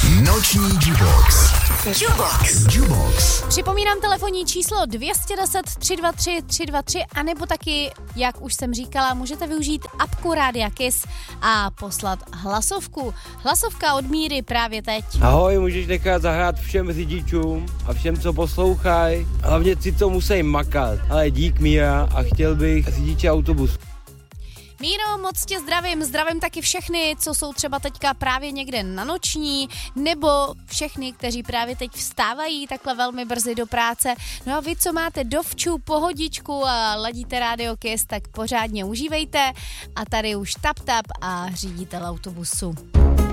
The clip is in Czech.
Noční Jubox. Jubox. Připomínám telefonní číslo 210 323 323, anebo taky, jak už jsem říkala, můžete využít apku Rádia Kiss a poslat hlasovku. Hlasovka od Míry právě teď. Ahoj, můžeš nechat zahrát všem řidičům a všem, co poslouchají. Hlavně ty, co musí makat. Ale dík, Míra, a chtěl bych řidiče autobusu. Míro, moc tě zdravím taky všechny, co jsou třeba teďka právě někde na noční, nebo všechny, kteří právě teď vstávají takhle velmi brzy do práce. No a vy, co máte dovču, pohodičku a ladíte Rádio Kiss, tak pořádně užívejte. A tady už tap a řiditel autobusu.